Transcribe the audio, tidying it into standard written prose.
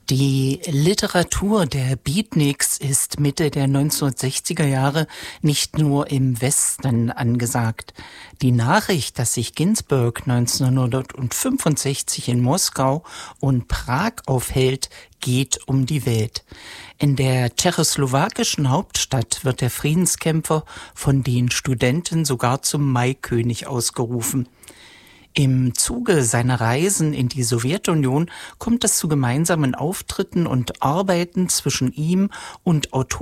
Die Literatur der Beatniks ist Mitte der 1960er Jahre nicht nur im Westen angesagt. Die Nachricht, dass sich Ginsberg 1965 in Moskau und Prag aufhält, geht um die Welt. In der tschechoslowakischen Hauptstadt wird der Friedenskämpfer von den Studenten sogar zum Maikönig ausgerufen. Im Zuge seiner Reisen in die Sowjetunion kommt es zu gemeinsamen Auftritten und Arbeiten zwischen ihm und Autoren